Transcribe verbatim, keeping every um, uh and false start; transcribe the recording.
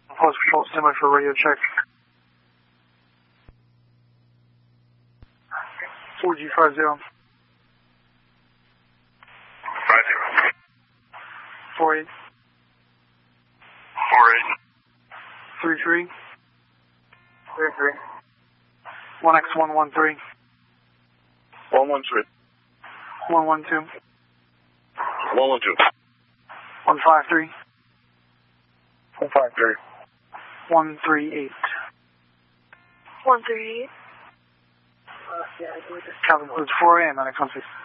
Pulse Control, stand by for radio check. four G five zero. five zero. four eight. four eight. three three. three three. one X one one three. one one three. one one two. one one two. one five three. one five three. one three eight. one three eight. Calvin Woods, four A M, X one six.